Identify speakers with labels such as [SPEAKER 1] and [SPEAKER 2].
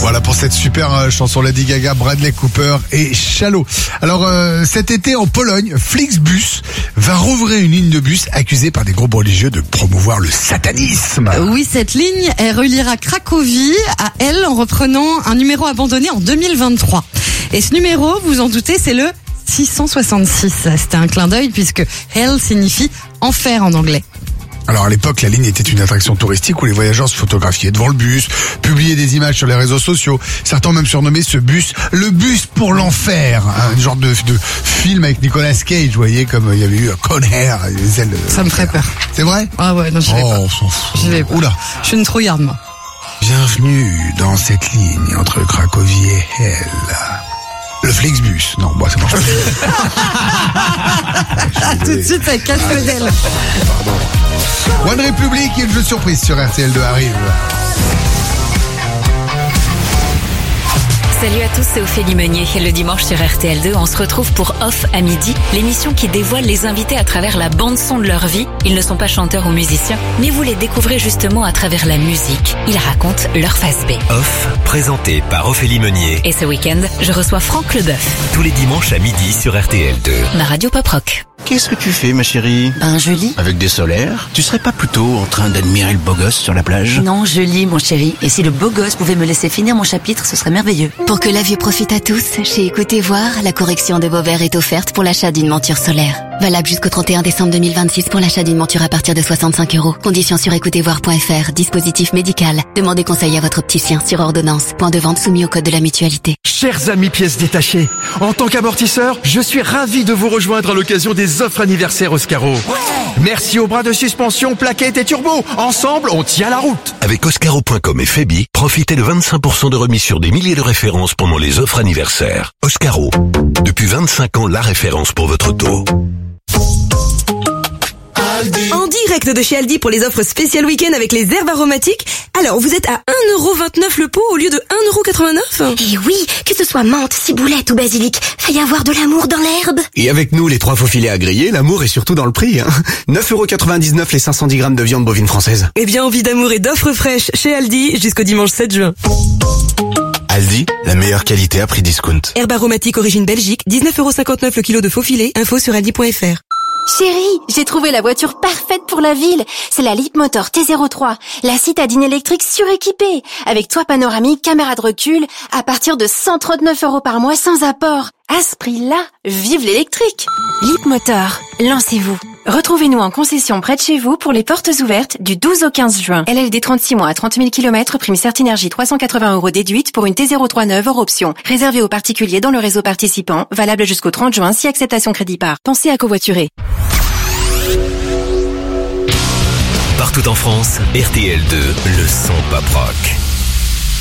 [SPEAKER 1] Voilà pour cette super chanson Lady Gaga, Bradley Cooper et Shallow. Alors cet été en Pologne, Flixbus va rouvrir une ligne de bus accusée par des groupes religieux de promouvoir le satanisme.
[SPEAKER 2] Oui, cette ligne, elle reliera Cracovie à Elle en reprenant un numéro abandonné en 2023. Et ce numéro, vous en doutez, c'est le 666. C'était un clin d'œil puisque Hell signifie enfer en anglais.
[SPEAKER 1] Alors à l'époque, la ligne était une attraction touristique où les voyageurs se photographiaient devant le bus, publiaient des images sur les réseaux sociaux. Certains ont même surnommé ce bus le bus pour l'enfer, un genre de film avec Nicolas Cage, vous voyez, comme il y avait eu Con Air, les ailes.
[SPEAKER 2] Ça me ferait peur.
[SPEAKER 1] C'est vrai?
[SPEAKER 2] Ah ouais, non, je vais pas.
[SPEAKER 1] On s'en fout.
[SPEAKER 2] Je vais pas.
[SPEAKER 1] Oula.
[SPEAKER 2] Je suis une trouillarde, moi.
[SPEAKER 1] Bienvenue dans cette ligne entre Cracovie et Hell. Le Flixbus. Non, bon, ça marche pas.
[SPEAKER 2] Tout de suite, ça casse le d'elle.
[SPEAKER 1] Pardon. One Republic et le jeu surprise sur RTL2 arrive.
[SPEAKER 3] Salut à tous, c'est Ophélie Meunier. Le dimanche sur RTL2, on se retrouve pour Off à midi, l'émission qui dévoile les invités à travers la bande-son de leur vie. Ils ne sont pas chanteurs ou musiciens, mais vous les découvrez justement à travers la musique. Ils racontent leur face B.
[SPEAKER 4] Off, présenté par Ophélie Meunier.
[SPEAKER 3] Et ce week-end, je reçois Franck Leboeuf.
[SPEAKER 4] Tous les dimanches à midi sur RTL2.
[SPEAKER 3] Ma radio pop rock.
[SPEAKER 5] Qu'est-ce que tu fais, ma chérie?
[SPEAKER 6] Je lis.
[SPEAKER 5] Avec des solaires? Tu serais pas plutôt en train d'admirer le beau gosse sur la plage?
[SPEAKER 6] Non, je lis, mon chéri. Et si le beau gosse pouvait me laisser finir mon chapitre, ce serait merveilleux.
[SPEAKER 7] Pour que la vue profite à tous, chez Écoutez Voir, la correction de vos verres est offerte pour l'achat d'une monture solaire. Valable jusqu'au 31 décembre 2026 pour l'achat d'une monture à partir de 65 €. Conditions sur écoutezvoir.fr. Dispositif médical. Demandez conseil à votre opticien sur ordonnance. Point de vente soumis au code de la mutualité.
[SPEAKER 8] Chers amis pièces détachées, en tant qu'amortisseur, je suis ravi de vous rejoindre à l'occasion des offres anniversaires Oscaro. Merci aux bras de suspension, plaquettes et turbo. Ensemble, on tient la route.
[SPEAKER 4] Avec Oscaro.com et Febi, profitez de 25% de remise sur des milliers de références pendant les offres anniversaires. Oscaro, depuis 25 ans, la référence pour votre auto.
[SPEAKER 9] En direct de chez Aldi pour les offres spéciales week-end avec les herbes aromatiques. Alors, vous êtes à 1,29 € le pot au lieu de 1,89 €.
[SPEAKER 7] Et oui, que ce soit menthe, ciboulette ou basilic, va y avoir de l'amour dans l'herbe.
[SPEAKER 10] Et avec nous, les 3 faux filets à griller, l'amour est surtout dans le prix. 9,99 € les 510 grammes de viande bovine française.
[SPEAKER 9] Eh bien, envie d'amour et d'offres fraîches chez Aldi jusqu'au dimanche 7 juin.
[SPEAKER 10] Aldi, la meilleure qualité à prix discount.
[SPEAKER 9] Herbe aromatique origine Belgique, 19,59 € le kilo de faux filets. Info sur aldi.fr.
[SPEAKER 11] Chérie, j'ai trouvé la voiture parfaite pour la ville. C'est la Leapmotor T03, la citadine électrique suréquipée, avec toit panoramique, caméra de recul, à partir de 139 € par mois sans apport. À ce prix-là, vive l'électrique. Leapmotor, lancez-vous. Retrouvez-nous en concession près de chez vous pour les portes ouvertes du 12 au 15 juin. LLD 36 mois à 30 000 km, prime Certinergie 380 € déduite pour une T03 neuve hors option. Réservé aux particuliers dans le réseau participant, valable jusqu'au 30 juin si acceptation crédit par. Pensez à covoiturer.
[SPEAKER 4] Partout en France, RTL2, le son pop rock.